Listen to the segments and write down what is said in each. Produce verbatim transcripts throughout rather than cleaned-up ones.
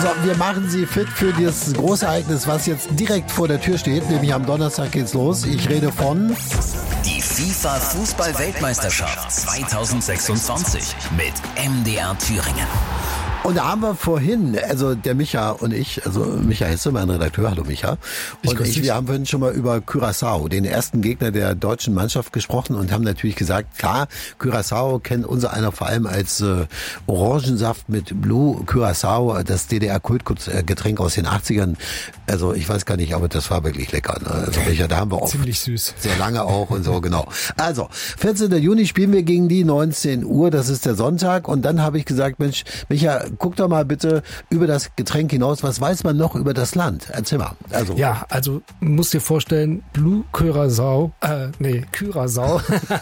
So, wir machen Sie fit für dieses große Ereignis, was jetzt direkt vor der Tür steht, nämlich am Donnerstag geht's los. Ich rede von... Die FIFA-Fußball-Weltmeisterschaft zweitausendsechsundzwanzig mit M D R Thüringen. Und da haben wir vorhin, also der Micha und ich, also Micha Hesse, mein Redakteur, hallo Micha, und ich, ich wir haben vorhin schon mal über Curaçao, den ersten Gegner der deutschen Mannschaft, gesprochen und haben natürlich gesagt, klar, Curaçao kennt unser einer vor allem als äh, Orangensaft mit Blue Curaçao, das D D R-Kultgetränk aus den achtzigern. Also ich weiß gar nicht, aber das war wirklich lecker. Ne? Also Micha, da haben wir auch ziemlich süß, sehr lange auch und so, genau. Also vierzehnten Juni spielen wir gegen die, neunzehn Uhr, das ist der Sonntag, und dann habe ich gesagt, Mensch, Micha, guck doch mal bitte über das Getränk hinaus. Was weiß man noch über das Land? Erzähl mal. Also. Ja, also musst dir vorstellen, Blue Curaçao, äh, nee, Curaçao,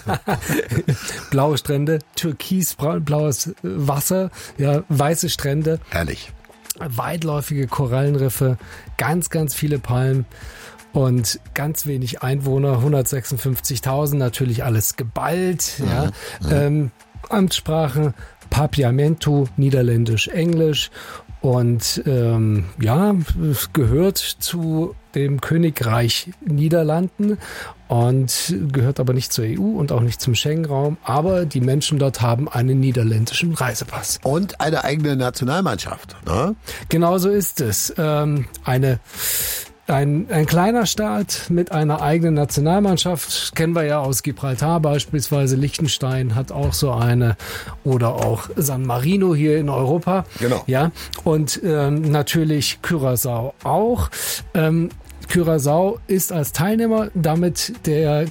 blaue Strände, türkisblaues Wasser, ja, weiße Strände. Herrlich. Weitläufige Korallenriffe, ganz, ganz viele Palmen und ganz wenig Einwohner, hundertsechsundfünfzigtausend, natürlich alles geballt, mhm. ja. Mhm. Ähm, Amtssprache Papiamento, Niederländisch, Englisch, und ähm, ja, es gehört zu dem Königreich Niederlanden und gehört aber nicht zur E U und auch nicht zum Schengen-Raum, aber die Menschen dort haben einen niederländischen Reisepass. Und eine eigene Nationalmannschaft, ne? Genau so ist es. Ähm, eine Ein, ein kleiner Staat mit einer eigenen Nationalmannschaft, kennen wir ja aus Gibraltar beispielsweise. Liechtenstein hat auch so eine, oder auch San Marino hier in Europa. Genau. Ja, und ähm, natürlich Curaçao auch. Ähm, Curaçao ist als Teilnehmer damit der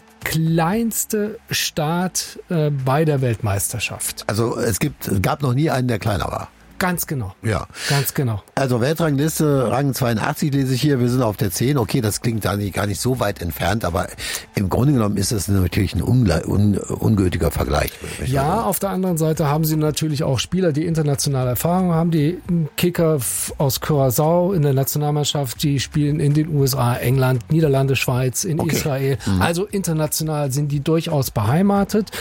kleinste Staat äh, bei der Weltmeisterschaft. Also es gibt, es gab noch nie einen, der kleiner war. Ganz genau. Ja. Ganz genau. Also Weltrangliste, Rang zweiundachtzig lese ich hier, wir sind auf der zehn. Okay, das klingt da nicht, gar nicht so weit entfernt, aber im Grunde genommen ist das natürlich ein ungle- un- ungültiger Vergleich. Ja, sagen. Auf der anderen Seite haben sie natürlich auch Spieler, die internationale Erfahrung haben. Die Kicker aus Curaçao in der Nationalmannschaft, die spielen in den U S A, England, Niederlande, Schweiz, in okay. Israel. Mhm. Also international sind die durchaus beheimatet.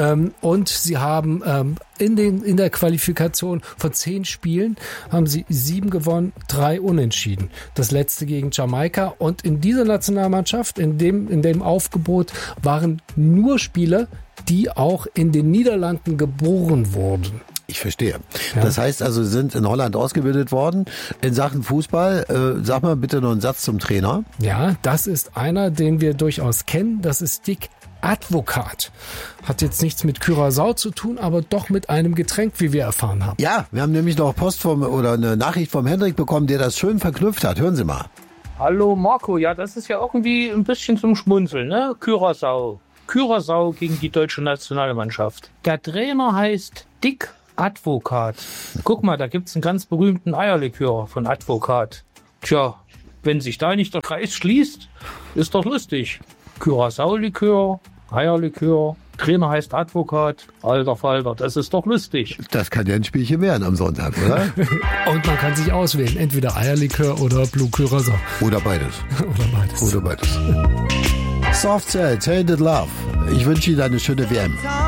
Und sie haben in den in der Qualifikation von zehn Spielen haben sie sieben gewonnen, drei unentschieden. Das letzte gegen Jamaika. Und in dieser Nationalmannschaft, in dem in dem Aufgebot, waren nur Spieler, die auch in den Niederlanden geboren wurden. Ich verstehe. Ja. Das heißt also, sie sind in Holland ausgebildet worden. In Sachen Fußball, äh, sag mal bitte noch einen Satz zum Trainer. Ja, das ist einer, den wir durchaus kennen. Das ist Dick Advocaat. Hat jetzt nichts mit Curaçao zu tun, aber doch mit einem Getränk, wie wir erfahren haben. Ja, wir haben nämlich noch Post vom oder eine Nachricht vom Hendrik bekommen, der das schön verknüpft hat. Hören Sie mal. Hallo Marco, ja, das ist ja irgendwie ein bisschen zum Schmunzeln, ne? Curaçao. Curaçao gegen die deutsche Nationalmannschaft. Der Trainer heißt Dick Advocaat. Guck mal, da gibt's einen ganz berühmten Eierlikör von Advocaat. Tja, wenn sich da nicht der Kreis schließt, ist doch lustig. Curaçao-Likör, Eierlikör, Trainer heißt Advocaat. Alter Falter, das ist doch lustig. Das kann ja ein Spielchen werden am Sonntag, oder? Und man kann sich auswählen, entweder Eierlikör oder Blue Curaçao. Oder beides. Oder beides. Oder beides. Soft Cell, Tainted Love. Ich wünsche Ihnen eine schöne W M.